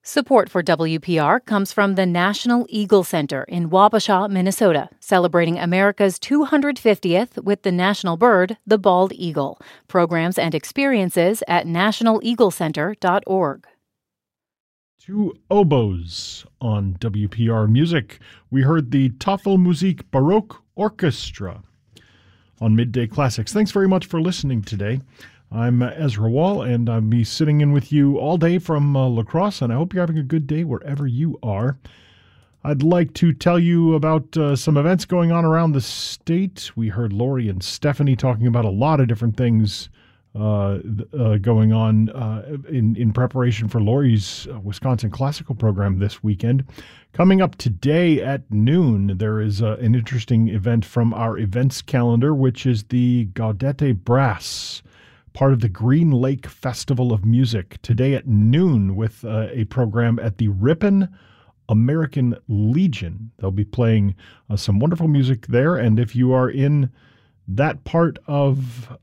Support for WPR comes from the National Eagle Center in Wabasha, Minnesota, celebrating America's 250th with the national bird, the bald eagle. Programs and experiences at nationaleaglecenter.org. Two oboes on WPR Music. We heard the Tafelmusik Baroque Orchestra on Midday Classics. Thanks very much for listening today. I'm Ezra Wall, and I'll be sitting in with you all day from La Crosse, and I hope you're having a good day wherever you are. I'd like to tell you about some events going on around the state. We heard Lori and Stephanie talking about a lot of different things going on in preparation for Lori's Wisconsin Classical program this weekend. Coming up today at noon, there is an interesting event from our events calendar, which is the Gaudete Brass, part of the Green Lake Festival of Music, today at noon with a program at the Ripon American Legion. They'll be playing some wonderful music there, and if you are in that part of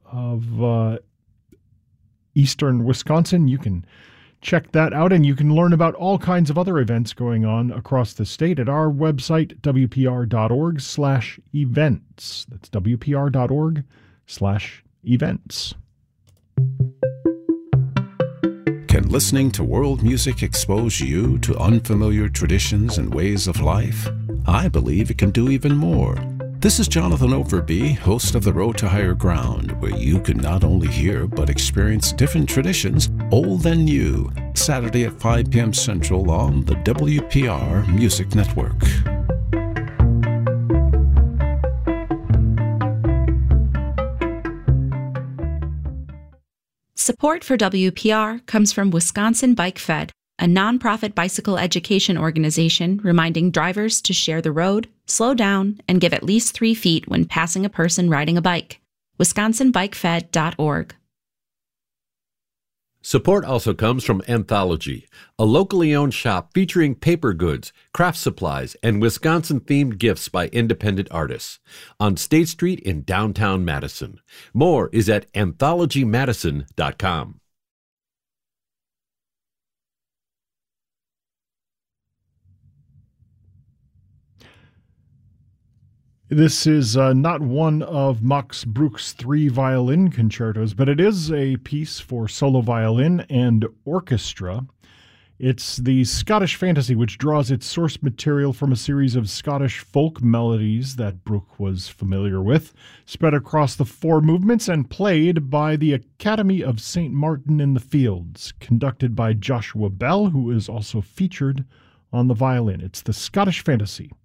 eastern Wisconsin, you can check that out, and you can learn about all kinds of other events going on across the state at our website, wpr.org/events. That's wpr.org/events. Can listening to world music expose you to unfamiliar traditions and ways of life? I believe it can do even more. This is Jonathan Overby, host of The Road to Higher Ground, where you can not only hear but experience different traditions, old and new, Saturday at 5 p.m. Central on the WPR Music Network. Support for WPR comes from Wisconsin Bike Fed, a nonprofit bicycle education organization reminding drivers to share the road, slow down, and give at least 3 feet when passing a person riding a bike. WisconsinBikeFed.org. Support also comes from Anthology, a locally owned shop featuring paper goods, craft supplies, and Wisconsin-themed gifts by independent artists on State Street in downtown Madison. More is at anthologymadison.com. This is not one of Max Bruch's 3 violin concertos, but it is a piece for solo violin and orchestra. It's the Scottish Fantasy, which draws its source material from a series of Scottish folk melodies that Bruch was familiar with, spread across the 4 movements and played by the Academy of St. Martin in the Fields, conducted by Joshua Bell, who is also featured on the violin. It's the Scottish Fantasy.